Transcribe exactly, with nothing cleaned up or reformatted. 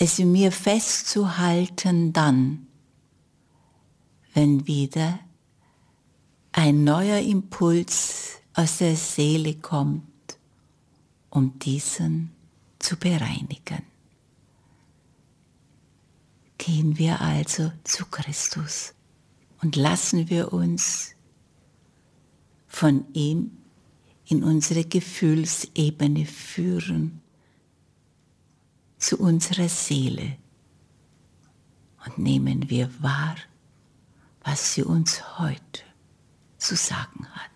es in mir festzuhalten dann, wenn wieder ein neuer Impuls aus der Seele kommt, um diesen zu bereinigen. Gehen wir also zu Christus und lassen wir uns von ihm in unsere Gefühlsebene führen, zu unserer Seele, und nehmen wir wahr, was sie uns heute zu sagen hat.